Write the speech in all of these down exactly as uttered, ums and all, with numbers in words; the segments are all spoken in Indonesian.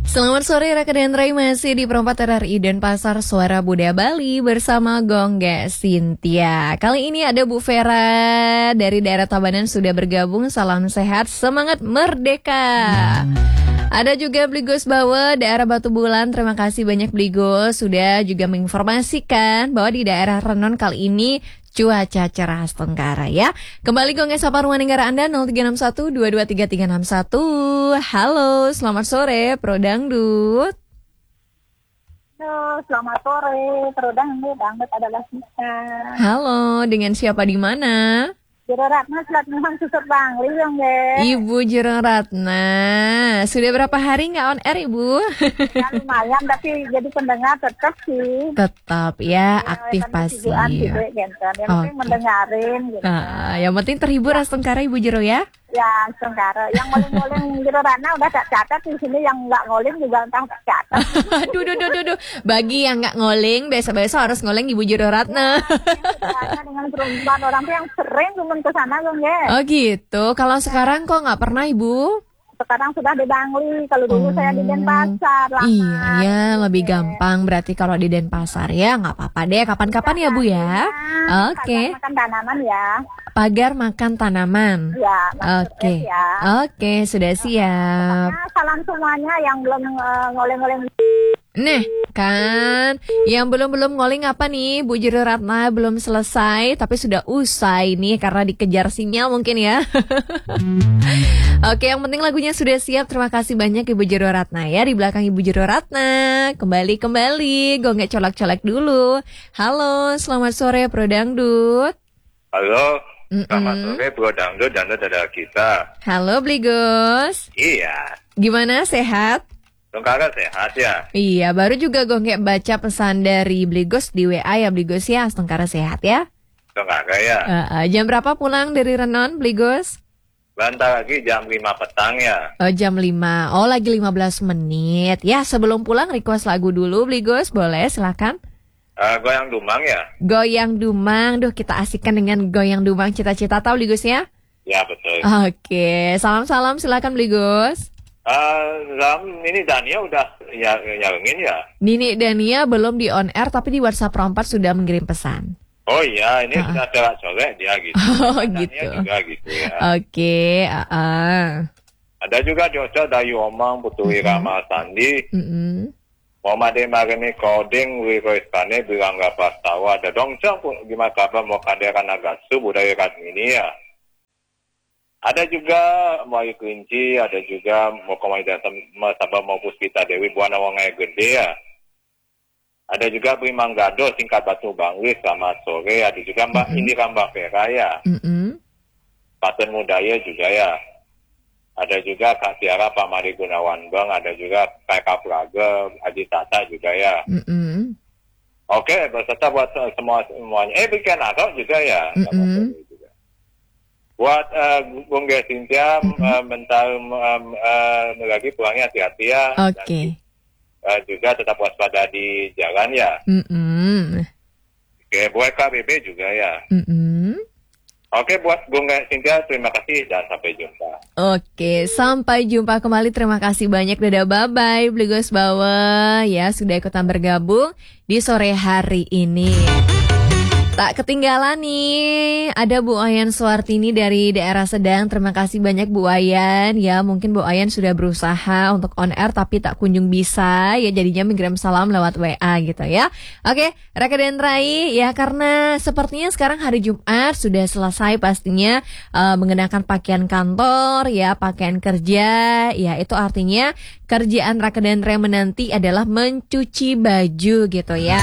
Selamat sore rekan Rai, masih di Perempat R R I dan Pasar Suara Budaya Bali bersama Gongge Cynthia. Kali ini ada Bu Vera dari daerah Tabanan sudah bergabung. Salam sehat, semangat merdeka. Ada juga Bligos Bawe, daerah Batu Bulan. Terima kasih banyak Bligos sudah juga menginformasikan bahwa di daerah Renon kali ini cuaca cerah Tenggara ya. Kembali Gongge Sapa Ruang Negara Anda nol tiga enam satu dua dua tiga tiga enam satu. Halo, selamat sore Pro Dangdut. Halo, selamat sore Pro Dangdut. Dangdut adalah kita. Halo, dengan siapa di mana? Jero Ratna Selat Nuhang Susut Bangli dong, Ge. Ibu Jero Ratna. Sudah berapa hari nggak on air, Ibu? Ya, lumayan, tapi jadi pendengar tetap sih. Tetap ya, Ya, aktif pasti. Gitu, gitu, gitu. Yang penting Oke. mendengarin gitu. Nah, yang penting terhibur ya. Tengkara Ibu Jero ya. Ya, Tenggara. Yang ngoling-ngoling Jero Ratna udah tak catat di sini, yang nggak ngoling juga entah tak catat. Duh, duh, duh, duh, duh. Bagi yang nggak ngoling, besok-besok harus ngoling Ibu Jero Ratna. Ya, dengan perempuan orang tuh yang sering cuman ke sana dong, Ge. Oh gitu. Kalau sekarang kok nggak pernah Ibu? Sekarang sudah di Bangli. Kalau dulu Oh. saya di Denpasar. lama. Iya, ya lebih Gitu. gampang berarti kalau di Denpasar ya nggak apa-apa deh. Kapan-kapan ya Bu ya. Oke. Pagar makan tanaman ya. Pagar makan tanaman. Ya, maksud Oke. es ya. Oke, sudah siap. Pokoknya salam semuanya yang belum eh, ngoleng-ngoleng. Nih, kan yang belum-belum ngoling apa nih Bu Jero Ratna, belum selesai tapi sudah usai nih karena dikejar sinyal mungkin ya. Oke, yang penting lagunya sudah siap. Terima kasih banyak Ibu Jero Ratna ya. Di belakang Ibu Jero Ratna kembali-kembali Gongge colek-colek dulu. Halo, selamat sore Pro Dangdut. Halo, selamat Mm-mm. sore Bro Dangdut dan saudara kita. Halo Bligos. Iya, Gimana, sehat? Tenggara sehat ya. Iya, baru juga Gongge baca pesan dari Bligos di W A ya Bligos ya. Tengkara sehat ya. Tenggara ya. Uh, uh, jam berapa pulang dari Renon, Bligos? Bentar lagi jam lima petang ya. Oh, jam lima. Oh, lagi lima belas menit. Ya, sebelum pulang request lagu dulu, Bligos. Boleh, silakan. Uh, goyang dumang ya. Goyang Dumang. Duh, kita asikkan dengan Goyang Dumang Cita-Cita, tahu Bligos ya? Ya betul. Oke, salam-salam silakan Bligos. Uh, Ram, ini Dania udah ya nyarengin ya. Nini Dania belum di on air tapi di WhatsApp Rompat sudah mengirim pesan. Oh iya, ini Ah. sudah terak sore dia gitu. Oh, Dania gitu. juga gitu ya. Oke, uh, uh. Ada juga Joca dari Omang Putri Rama Sandi. Mm-mm. Muhammad Marini Coding Wiro Iskane bilang nggak pas tahu ada dongcang pun gimana kabar mau kaderan Nagatsu budaya ini ya. Ada juga mau kelinci, ada juga mau komunitas Sabah mau Puspita Dewi Buana Wangai Gede ya. Ada juga Bri Manggado Singkat Batu Bangli selamat sore. Ada juga Mbak Mm-mm. Indira Mbak Vera ya. Mm-mm. Paten Mudaya juga ya. Ada juga Kak Tiara Pak Mari Gunawan Bang. Ada juga K K Praga Haji Tata juga ya. Mm-mm. Oke, berserta buat uh, semua semuanya. Eh, bikin akal juga ya. Mm-mm. Juga. Buat uh, Gongge Cynthia, uh, bentar um, uh, lagi pulangnya hati-hati ya. Oke. Dan, uh, juga tetap waspada di jalan ya. Mm-mm. Oke, buat K B B juga ya. Mm-mm. Oke, buat Gongge Cynthia, terima kasih dan sampai jumpa. Oke, sampai jumpa kembali. Terima kasih banyak. Dadah, bye-bye. Bligos Bawe ya sudah ikutan bergabung di sore hari ini. Tak ketinggalan nih, ada Bu Ayan Suwartini dari daerah Sedang. Terima kasih banyak Bu Ayan. Ya, mungkin Bu Ayan sudah berusaha untuk on air tapi tak kunjung bisa. Ya, jadinya mengirim salam lewat W A gitu ya. Oke, rekan Rai, ya karena sepertinya sekarang hari Jumat sudah selesai pastinya uh, mengenakan pakaian kantor, ya pakaian kerja. Ya, itu artinya kerjaan rekan Rai menanti adalah mencuci baju gitu ya.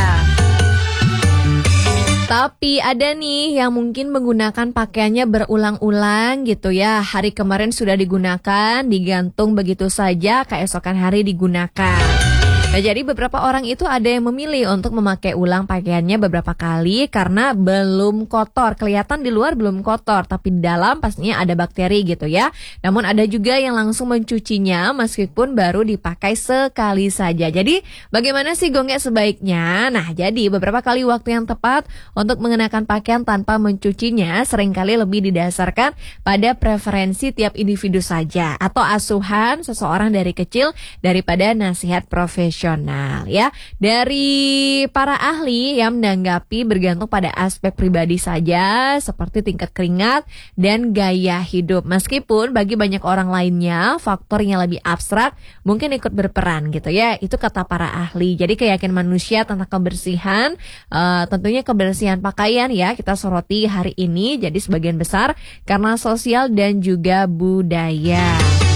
Tapi ada nih yang mungkin menggunakan pakaiannya berulang-ulang gitu ya. Hari kemarin sudah digunakan, digantung begitu saja, keesokan hari digunakan. Nah, jadi beberapa orang itu ada yang memilih untuk memakai ulang pakaiannya beberapa kali karena belum kotor. Kelihatan di luar belum kotor, tapi di dalam pastinya ada bakteri gitu ya. Namun ada juga yang langsung mencucinya meskipun baru dipakai sekali saja. Jadi bagaimana sih Gonggek sebaiknya? Nah, jadi beberapa kali waktu yang tepat untuk mengenakan pakaian tanpa mencucinya seringkali lebih didasarkan pada preferensi tiap individu saja atau asuhan seseorang dari kecil daripada nasihat profesional ya. Dari para ahli yang menanggapi bergantung pada aspek pribadi saja seperti tingkat keringat dan gaya hidup. Meskipun bagi banyak orang lainnya faktor yang lebih abstrak mungkin ikut berperan gitu ya. Itu kata para ahli. Jadi keyakinan manusia tentang kebersihan, uh, tentunya kebersihan pakaian ya kita soroti hari ini jadi sebagian besar karena sosial dan juga budaya.